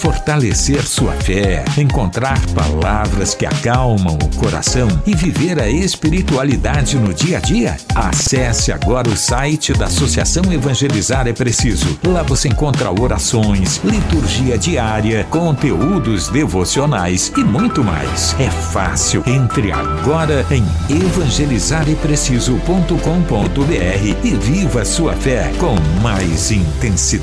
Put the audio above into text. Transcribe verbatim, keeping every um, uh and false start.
fortalecer sua fé, encontrar palavras que acalmam o coração e viver a espiritualidade no dia a dia? Acesse agora o site da Associação Evangelizar é Preciso. Lá você encontra orações, liturgia diária, conteúdos devocionais e muito mais. É fácil. Entre agora em evangelizar é preciso ponto com ponto br e viva sua fé com mais intensidade.